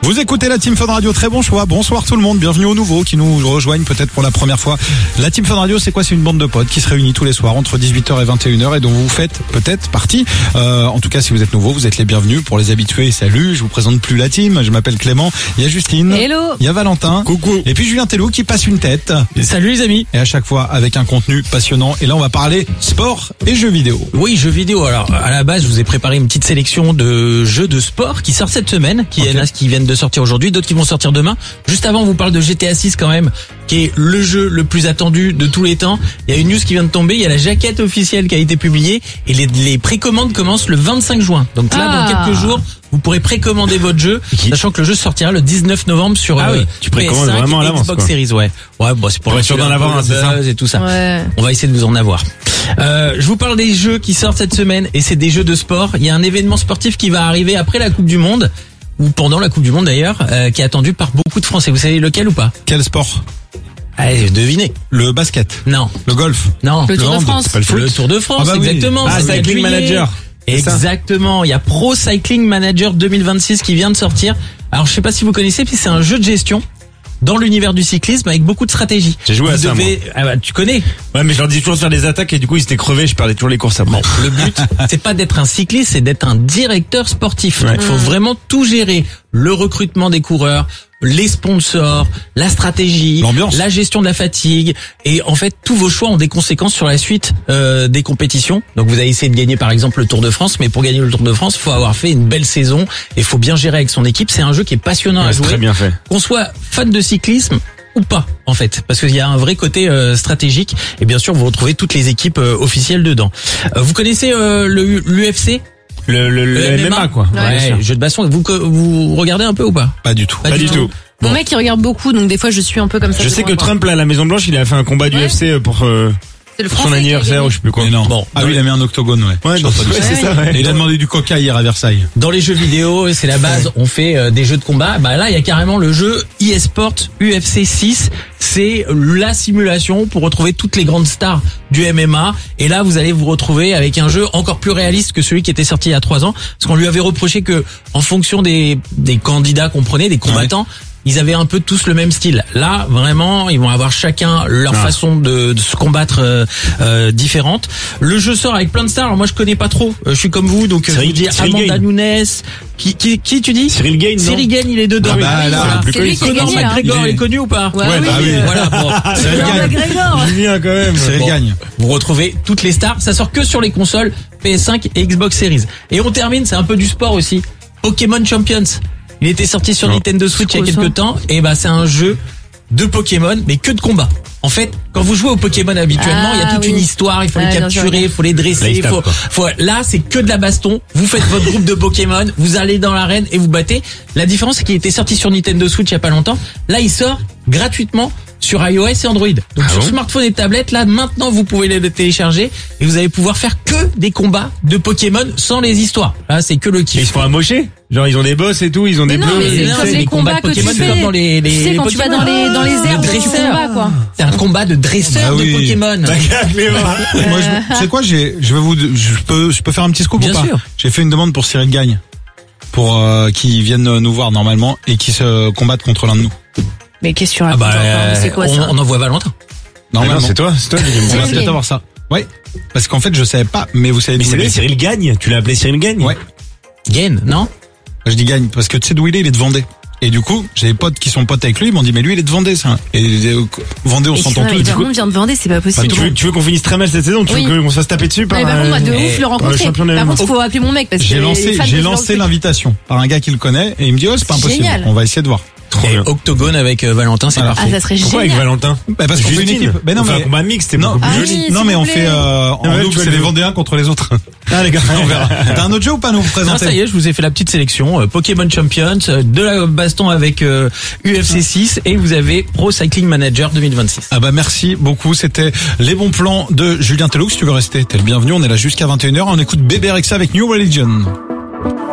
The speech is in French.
Vous écoutez la Team Fun Radio, très bon choix. Bonsoir tout le monde, bienvenue aux nouveaux qui nous rejoignent peut-être pour la première fois. La Team Fun Radio, c'est quoi? C'est une bande de potes qui se réunit tous les soirs entre 18h et 21h et dont vous faites peut-être partie. En tout cas, si vous êtes nouveau, vous êtes les bienvenus. Pour les habitués, salut, je vous présente plus la team. Je m'appelle Clément, il y a Justine. Hello. Il y a Valentin. Coucou. Et puis Julien Tellou qui passe une tête. Salut les amis. Et à chaque fois avec un contenu passionnant. Et là, on va parler sport et jeux vidéo. Oui, jeux vidéo. Alors, à la base, je vous ai préparé une petite sélection de jeux de sport qui sortent cette semaine, qui viennent de sortir aujourd'hui, d'autres qui vont sortir demain. Juste avant, on vous parle de GTA 6 quand même, qui est le jeu le plus attendu de tous les temps. Il y a une news qui vient de tomber, il y a la jaquette officielle qui a été publiée et les précommandes commencent le 25 juin. Donc là, dans quelques jours, vous pourrez précommander votre jeu, sachant que le jeu sortira le 19 novembre sur tu précommandes PS5 vraiment à l'avance, Xbox quoi. Series, ouais, bon, c'est pour être sûr d'en avoir un, c'est ça et tout ça. Ouais. On va essayer de vous en avoir. Je vous parle des jeux qui sortent cette semaine et c'est des jeux de sport. Il y a un événement sportif qui va arriver après la Coupe du Monde, ou pendant la Coupe du Monde d'ailleurs, qui est attendu par beaucoup de Français. Vous savez lequel ou pas? Quel sport? Allez, devinez. Le basket. Non. Le golf. Non. Le Tour de hand, France. c'est pas le foot. Le Tour de France, Ah bah oui. exactement. Ah, c'est Cycling juillet. Manager. Exactement. Il y a Pro Cycling Manager 2026 qui vient de sortir. Alors, je sais pas si vous connaissez, puis c'est un jeu de gestion dans l'univers du cyclisme avec beaucoup de stratégie. J'ai joué à ça, tu connais. Ouais, mais je leur dis toujours de faire des attaques et du coup ils étaient crevés, je perdais toujours les courses après. Le but, c'est pas d'être un cycliste, c'est d'être un directeur sportif. Ouais. Il faut vraiment tout gérer. Le recrutement des coureurs, les sponsors, la stratégie, l'ambiance, la gestion de la fatigue. Et en fait, tous vos choix ont des conséquences sur la suite des compétitions. Donc vous avez essayé de gagner par exemple le Tour de France, mais pour gagner le Tour de France, faut avoir fait une belle saison et faut bien gérer avec son équipe. C'est un jeu qui est passionnant à C'est jouer. très bien fait. Qu'on soit fan de cyclisme ou pas, en fait, parce qu'il y a un vrai côté stratégique. Et bien sûr, vous retrouvez toutes les équipes officielles dedans. Vous connaissez l'UFC? Le MMA quoi. Ouais, jeu de baston. Vous regardez un peu ou pas? Pas du tout. Pas du tout. Mon mec il regarde beaucoup, donc des fois je suis un peu comme ça. Je sais que Trump là à la Maison Blanche, il a fait un combat du UFC pour c'est le son Français qui a anniversaire gagné. ou je sais plus quoi. Mais non. Bon. Ah oui, il a mis un octogone, ouais. Ouais, J'ai entendu ça. c'est ça. Ouais. Et il a demandé du coca hier à Versailles. Dans les jeux vidéo, c'est la base. On fait des jeux de combat. Bah là, il y a carrément le jeu eSport UFC 6. C'est la simulation pour retrouver toutes les grandes stars du MMA. Et là, vous allez vous retrouver avec un jeu encore plus réaliste que celui qui était sorti il y a 3 ans. Parce qu'on lui avait reproché que, en fonction des candidats qu'on prenait, des combattants, ils avaient un peu tous le même style. Là, vraiment, ils vont avoir chacun leur façon de se combattre différente. Le jeu sort avec plein de stars. Alors moi, je connais pas trop. Je suis comme vous, donc je vous dis Amanda Nunes. Qui tu dis? Cyril Gagne, non? Cyril Gagne, il est dedans. Ah bah, là, Voilà. plus C'est lui qui a Conor gagné là. McGregor, il est connu ou pas? Ouais, oui. bah oui. Voilà, bon. Cyril Conor gagne. McGregor. Julien quand même. Cyril Bon. gagne. Vous retrouvez toutes les stars. Ça sort que sur les consoles PS5 et Xbox Series. Et on termine, c'est un peu du sport aussi. Pokémon Champions. Il était sorti sur Nintendo Switch il y a quelques temps. Et bah, c'est un jeu de Pokémon, mais que de combat. En fait, quand vous jouez au Pokémon habituellement, il y a toute une histoire, il faut les capturer, il faut les dresser, là, c'est que de la baston. Vous faites votre groupe de Pokémon, vous allez dans l'arène et vous battez. La différence, c'est qu'il était sorti sur Nintendo Switch il y a pas longtemps. Là, il sort gratuitement sur iOS et Android. Donc sur smartphone et tablette, là, maintenant, vous pouvez les télécharger et vous allez pouvoir faire que des combats de Pokémon sans les histoires. Là, c'est que le kiff. Mais ils se font amocher. Genre ils ont des boss et tout, ils ont des Mais non, bleus. mais c'est non, comme c'est les les combats combats que tu Pokémon fais. comme dans les Tu sais, quand les tu vas Pokémon. dans les airs, tu dresseurs. combats, quoi. C'est un combat de dresseurs Ah oui. de Pokémon. Moi, tu sais quoi, je peux faire un petit scoop Bien ou pas? sûr. J'ai fait une demande pour Cyril Gagne. Pour, qui viennent nous voir normalement et qui se combattent contre l'un de nous. Mais qu'est-ce que tu Ah racontes bah, encore? C'est quoi ça? on envoie Valentin. Normalement. C'est toi. On va Cyril peut-être Gagne. avoir ça. Ouais. Parce qu'en fait, je savais pas, mais vous savez Mais d'où c'est il est. Cyril Gagne. Tu l'as appelé Cyril Gagne. Ouais. Gain, non? Je dis Gagne parce que tu sais d'où il est de Vendée. Et du coup, j'ai des potes qui sont potes avec lui, ils m'ont dit mais lui il est de Vendée ça. Et Vendée on Et s'entend ça, tous. et Du tout coup, le monde vient de Vendée, c'est pas possible. Tu veux qu'on finisse très mal cette saison? Tu Oui. veux qu'on se fasse taper dessus par Ouais, par contre, moi, de ouf le rencontrer. championnat Par du contre, monde. faut appeler mon mec parce que j'ai les lancé fans de ce genre de l'invitation par un gars qui le connaît et il me dit oh c'est pas C'est impossible. génial. On va essayer de voir. Trop Et bien. Octogone avec Valentin, c'est Voilà. Ah, parfait. ça serait Pourquoi avec génial. Valentin? Bah parce qu'on fait une Justine. équipe. Ben non On fait un mais combat mixte, c'est non. beaucoup Ah plus oui, joli. s'il non mais vous on plaît. fait en Ouais, double, tu vas c'est le les jouer. Vendéens contre les autres. Ah les gars, On verra. T'as un autre jeu ou pas à nous Non, présenter? ça y est, je vous ai fait la petite sélection. Pokémon Champions, de la baston avec UFC 6 et vous avez Pro Cycling Manager 2026. Ah bah merci beaucoup, c'était les bons plans de Julien Tellou. Si tu veux rester, t'es le bienvenu, on est là jusqu'à 21h, on écoute Bébé Rexa avec New Religion.